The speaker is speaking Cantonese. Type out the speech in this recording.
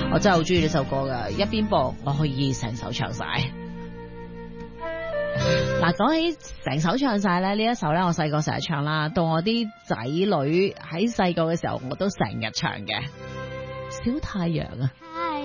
我真係好中意呢首歌噶，一邊播我可以成首唱晒。嗱，講起成首唱晒咧，呢一首咧我細個成日唱啦，到我啲仔女喺細個嘅時候我都成日唱嘅。小太陽啊！